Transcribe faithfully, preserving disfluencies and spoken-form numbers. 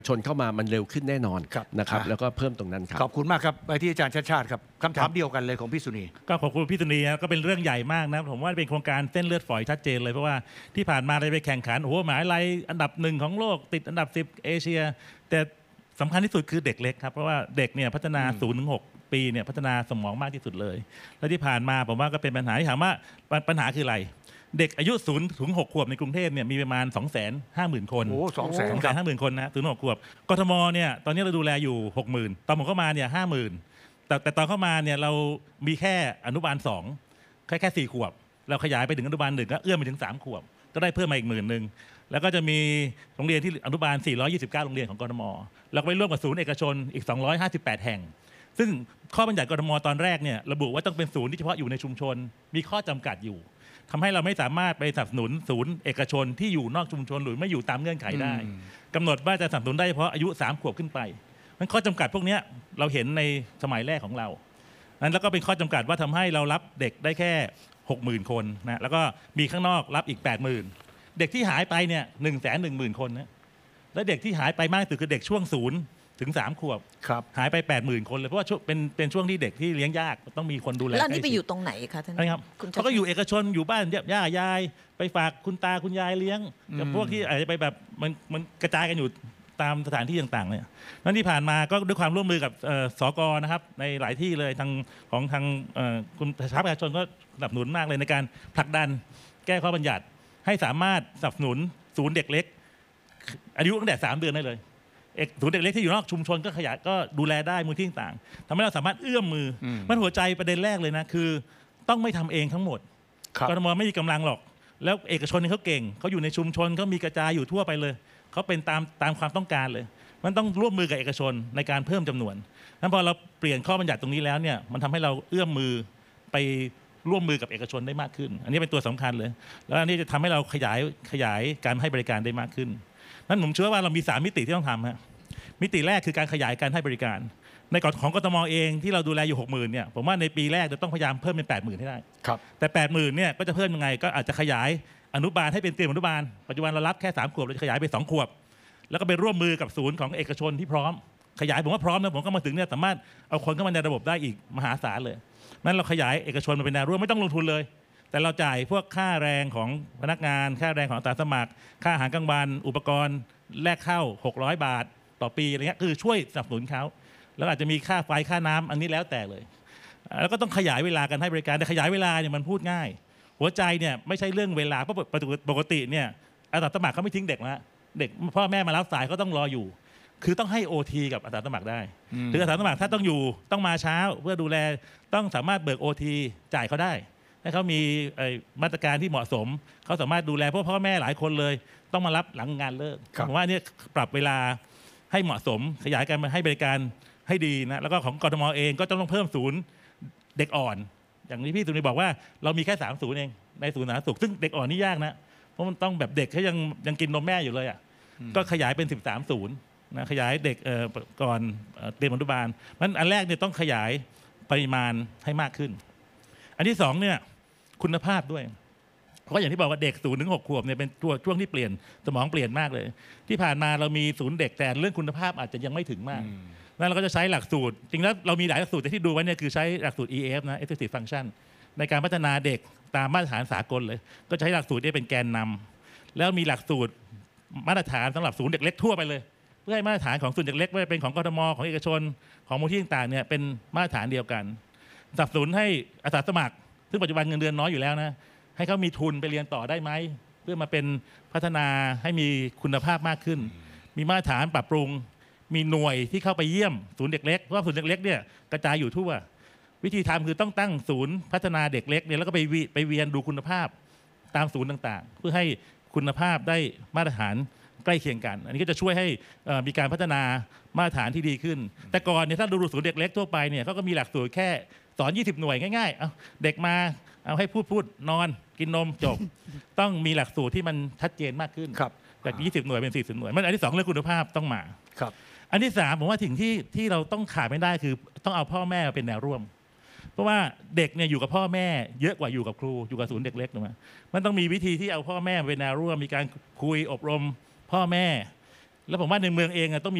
ชนเข้ามามันเร็วขึ้นแน่นอนนะครับแล้วก็เพิ่มตรงนั้นครับขอบคุณมากครับไปที่อาจารย์ชาติชาติครับคำถามเดียวกันเลยของพี่สุนีก็ขอบคุณพี่สุนีก็เป็นเรื่องใหญ่มากนะผมว่าเป็นโครงการเส้นเลือดฝอยชัดเจนเลยเพราะว่าที่ผ่านมาเราไปแข่งขันโอ้โหมหาวิทยาลัยอันดับหนึ่งของโลกติดอันดับสิบเอเชียแต่สำคัญที่สุดคือเด็กเล็กครับเพราะว่าเด็กเนี่ยพัฒนาศูนย์ถึงหกปีเนี่ยพัฒนาสมองมากที่สุดเลยแล้วที่ผ่านมาผมว่าก็เป็นปัญหาที่ถามว่าปัญหาคืออะไรเด็กอายุศูนย์ถึงหกขวบในกรุงเทพเนี่ยมีประมาณ สองแสนห้าหมื่น คนโอ้สองแสนห้าหมื่นคนนะศูนย์หกขวบกทมเนี่ยตอนนี้เราดูแลอยู่ หกหมื่น ตอนผมเข้ามาเนี่ยห้าหมื่นแต่แต่ตอนเข้ามาเนี่ยเรามีแค่อนุบาลสองแค่แค่สี่ขวบเราขยายไปถึงอนุบาลหนึ่งก็เอื้อมไปถึงสามขวบก็ได้เพิ่มมาอีกหมื่นหนึ่งแล้วก็จะมีโรงเรียนที่อนุบาลสี่ร้อยยี่สิบเก้าโรงเรียนของกทมเราก็ไปร่วมกับศูนย์เอกชนอีกสองร้อยห้าสิบแปดแห่งซึ่งข้อบัญญัติกทมตอนแรกเนี่ยระบุว่าต้องเป็นศูนย์ที่เฉพาะอยู่ในชุมชนมีข้อจำกัดอยู่ทำให้เราไม่สามารถไปสนับสนุนศูนย์เอกชนที่อยู่นอกชุมชนหรือไม่อยู่ตามเงื่อนไขได้กำหนดว่าจะสนับสนุนได้เฉพาะอายุสามขวบขึ้นไปนั้นข้อจำกัดพวกนี้เราเห็นในสมัยแรกของเรานั้นแล้วก็เป็นข้อจำกัดว่าทำให้เรารับเด็กได้แค่ หกหมื่น คนนะแล้วก็มีข้างนอกรับอีก แปดหมื่น เด็กที่หายไปเนี่ย หนึ่งแสนหนึ่งหมื่น คนนะและเด็กที่หายไปมากที่สุดคือเด็กช่วงศูนย์ถึงสามขวบหายไป แปดหมื่น คนเลยเพราะว่าเป็นเป็นช่วงที่เด็กที่เลี้ยงยากต้องมีคนดูแลแล้วอันนี้ไปอยู่ตรงไหนคะท่านครับเขาก็อยู่เอกชนอยู่บ้านย่ายายไปฝากคุณตาคุณยายเลี้ยงกับพวกที่อาจจะไปแบบมันมันกระจายกันอยู่ตามสถานที่ต่างๆเนี่ยนั้นที่ผ่านมาก็ด้วยความร่วมมือกับสกนะครับในหลายที่เลยทางของทางคุณภาคประชาชนก็สนับสนุนมากเลยในการผลักดันแก้ข้อบัญญัติให้สามารถสนับสนุนศูนย์เด็กเล็กอายุตั้งแต่สามเดือนได้เลยศูนย์เด็กเล็กที่อยู่นอกชุมชนก็ขยายก็ดูแลได้มูลที่ต่างๆทำให้เราสามารถเอื้อมมือมันหัวใจประเด็นแรกเลยนะคือต้องไม่ทำเองทั้งหมดกทมไม่มีกำลังหรอกแล้วเอกชนเขาเก่งเขาอยู่ในชุมชนเขามีกระจายอยู่ทั่วไปเลยเขาเป็นตามตามความต้องการเลยมันต้องร่วมมือกับเอกชนในการเพิ่มจำนวนนั้นพอเราเปลี่ยนข้อบัญญัติตรงนี้แล้วเนี่ยมันทำให้เราเอื้อมมือไปร่วมมือกับเอกชนได้มากขึ้นอันนี้เป็นตัวสำคัญเลยแล้วอันนี้จะทำให้เราขยายขยายการให้บริการได้มากขึ้นนั้นผมเชื่อว่าเรามีสามมิติที่ต้องทำฮะมิติแรกคือการขยายการให้บริการในกฎของกทมเองที่เราดูแลอยู่ หกหมื่น เนี่ยผมว่าในปีแรกจะต้องพยายามเพิ่มเป็น แปดหมื่น ให้ได้แต่ แปดหมื่น เนี่ยก็จะเพิ่มยังไงก็อาจจะขยายอนุบาลให้เป็นเตรียมอนุบาลปัจจุบันเรารับแค่สามขวบเราจะขยายไปสองขวบแล้วก็ไปร่วมมือกับศูนย์ของเอกชนที่พร้อมขยายผมว่าพร้อมนะผมก็มาถึงเนี่ยสามารถเอาคนเข้ามาในระบบได้อีกมหาศาลเลยนั้นเราขยายเอกชนมาเป็นแนวร่วมไม่ต้องลงทุนเลยแต่เราจ่ายพวกค่าแรงของพนักงานค่าแรงของอาสาสมัครค่าอาหารกลางวันอุปกรณ์แลกเข้าหกร้อยบาทต่อปีอะไรเงี้ยคือช่วยสนับสนุนเขาแล้วอาจจะมีค่าไฟค่าน้ำอันนี้แล้วแต่เลยแล้วก็ต้องขยายเวลากันให้บริการแต่ขยายเวลาเนี่ยมันพูดง่ายหัวใจเนี่ยไม่ใช่เรื่องเวลาเพราะปกติเนี่ยอาสาสมัครเขาไม่ทิ้งเด็กนะเด็กพ่อแม่มารับสายเขาต้องรออยู่คือต้องให้ โอ ที กับอาสาสมัครได้หรืออาสาสมัครถ้าต้องอยู่ต้องมาเช้าเพื่อดูแลต้องสามารถเบิก โอ ที จ่ายเขาได้ให้เขามีมาตรการที่เหมาะสมเขาสามารถดูแลเพราะพ่อแม่หลายคนเลยต้องมารับหลังงานเลิกผมว่านี่ปรับเวลาให้เหมาะสมขยายการให้บริการให้ดีนะแล้วก็ของกทมเองก็ต้องเพิ่มศูนย์เด็กอ่อนอย่างที่พี่สุนีบอกว่าเรามีแค่สามศูนย์เองในศูนย์สาธารณสุขซึ่งเด็กอ่อนนี่ยากนะเพราะมันต้องแบบเด็กเขายังยังกินนมแม่อยู่เลยอ่ะก็ขยายเป็นสิบสามศูนย์นะขยายเด็กก่อนเตรียมอนุบาลมันอันแรกเนี่ยต้องขยายปริมาณให้มากขึ้นอันที่สองเนี่ยคุณภาพด้วยเพราะอย่างที่บอกว่าเด็กศูนย์ถึงหกขวบเนี่ยเป็นตัวช่วงที่เปลี่ยนสมองเปลี่ยนมากเลยที่ผ่านมาเรามีศูนย์เด็กแต่เรื่องคุณภาพอาจจะยังไม่ถึงมากแล้วเราก็จะใช้หลักสูตรจริงแล้วเรามีหลายหลักสูตรแต่ที่ดูไว้เนี่ยคือใช้หลักสูตร อี เอ เอฟ นะ Effective Function ในการพัฒนาเด็กตามมาตรฐานสากลเลยก็ใช้หลักสูตรนี้เป็นแกนนำแล้วมีหลักสูตรมาตรฐานสำหรับศูนย์เด็กเล็กทั่วไปเลยเพื่อให้มาตรฐานของศูนย์เด็กเล็กไม่ว่าเป็นของกทมของเอกชนของมูลที่ต่างๆเนี่ยเป็นมาตรฐานเดียวกันสนับสนุนให้อาสาสมัครซึ่งปัจจุบันเงินเดือนน้อยอยู่แล้วนะให้เขามีทุนไปเรียนต่อได้ไหมเพื่อมาเป็นพัฒนาให้มีคุณภาพมากขึ้นมีมาตรฐานปรับปรุงมีหน่วยที่เข้าไปเยี่ยมศูนย์เด็กเล็กเพราะว่าศูนย์เด็กเล็กเนี่ยกระจายอยู่ทั่ววิธีทำคือต้องตั้งศูนย์พัฒนาเด็กเล็กเนี่ยแล้วก็ไปไปเวียนดูคุณภาพตามศูนย์ต่างๆเพื่อให้คุณภาพได้มาตรฐานใกล้เคียงกันอันนี้ก็จะช่วยให้มีการพัฒนามาตรฐานที่ดีขึ้นแต่ก่อนเนี่ยถ้าดูศูนย์เด็กเล็กทั่วไปเนี่ยเขาก็มีหลักสูตรแค่สอนยี่สิบหน่วยง่ายๆเอาเด็กมาเอาให้พูดพูดนอนกินนมจบต้องมีหลักสูตรที่มันชัดเจนมากขึ้นจากยี่สิบหน่วยเป็นสี่สิบหน่วยมันอันที่สองเรื่องคุณภาพต้องมาอันที่สามผมว่าสิ่งที่ที่เราต้องขาดไม่ได้คือต้องเอาพ่อแม่เป็นแนวร่วมเพราะว่าเด็กเนี่ยอยู่กับพ่อแม่เยอะกว่าอยู่กับครูอยู่กับศูนย์เด็กเล็กถูกไหมมันต้องมีวิธีที่เอาพ่อแม่เป็นแนวร่วมมีการคุยอบรมพ่อแม่แล้วผมว่าในเมืองเองอะต้อง